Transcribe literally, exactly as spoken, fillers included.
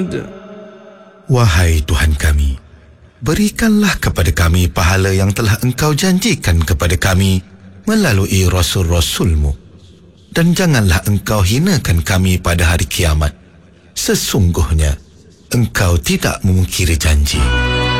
Wahai Tuhan kami, berikanlah kepada kami pahala yang telah Engkau janjikan kepada kami melalui Rasul-Rasul-Mu, dan janganlah Engkau hinakan kami pada hari kiamat. Sesungguhnya Engkau tidak memungkiri janji.